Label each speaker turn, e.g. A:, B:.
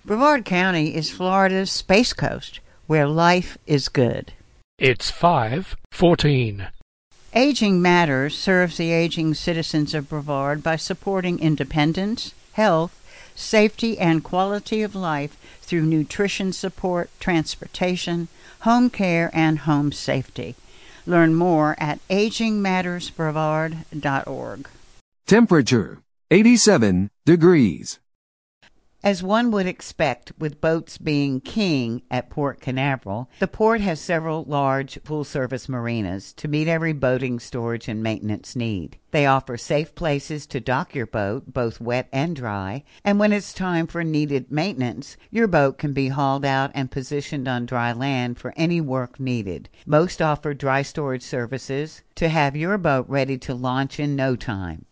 A: Brevard County is Florida's Space Coast, where life is good.
B: It's 5:14.
A: Aging Matters serves the aging citizens of Brevard by supporting independence, health, safety, and quality of life through nutrition support, transportation, home care, and home safety. Learn more at agingmattersbrevard.org.
C: Temperature 87 degrees.
A: As one would expect, with boats being king at Port Canaveral, the port has several large full-service marinas to meet every boating, storage, and maintenance need. They offer safe places to dock your boat, both wet and dry, and when it's time for needed maintenance, your boat can be hauled out and positioned on dry land for any work needed. Most offer dry storage services to have your boat ready to launch in no time.